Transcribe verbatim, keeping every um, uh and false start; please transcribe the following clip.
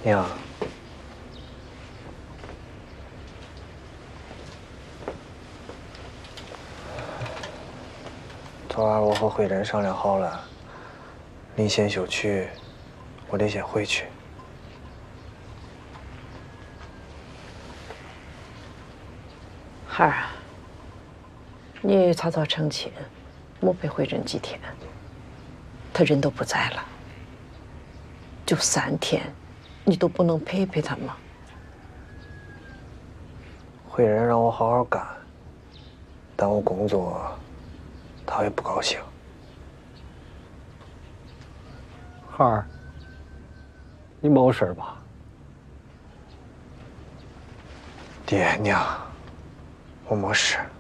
娘，昨晚我和慧珍商量好了，你先休去，我得先回去。 孩儿啊，你草草成亲，莫陪慧珍几天。她人都不在了，就三天，你都不能陪陪她吗？ 慧珍让我好好干，耽误工作，她也不高兴。 孩儿，你没事吧？ 爹娘，我没事。